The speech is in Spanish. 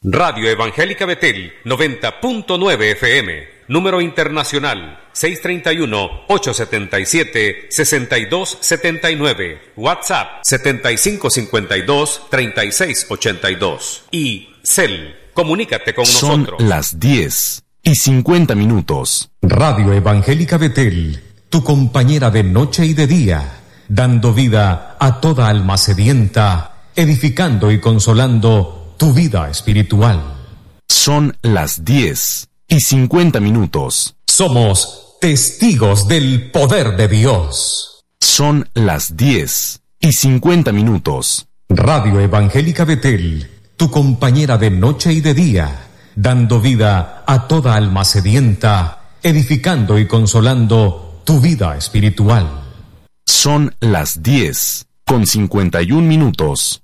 Radio Evangélica Betel, 90.9 FM. Número internacional, 631-877-6279. WhatsApp, 7552-3682. Y Cel, comunícate con nosotros. Son las 10:50. Radio Evangélica Betel, tu compañera de noche y de día, dando vida a toda alma sedienta, edificando y consolando tu vida espiritual. Son las 10:50. Somos testigos del poder de Dios. Son las 10:50. Radio Evangélica Betel, tu compañera de noche y de día, dando vida a toda alma sedienta, edificando y consolando tu vida espiritual. Son las 10:51.